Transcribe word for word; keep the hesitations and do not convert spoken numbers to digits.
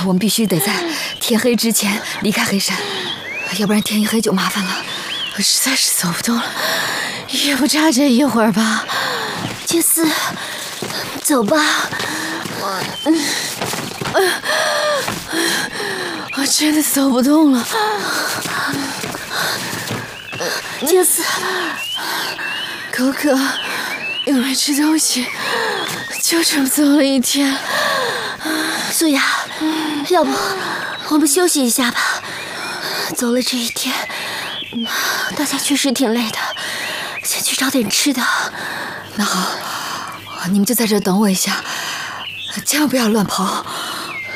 我们必须得在天黑之前离开黑山，要不然天一黑就麻烦了。 我实在是走不动了，也不差这一会儿吧。 杰斯，走吧。 嗯，我真的走不动了。 杰斯， 口渴，又没吃东西，就这么走了一天。 苏雅，要不我们休息一下吧？走了这一天，大家确实挺累的，先去找点吃的。 那好，你们就在这等我一下，千万不要乱跑。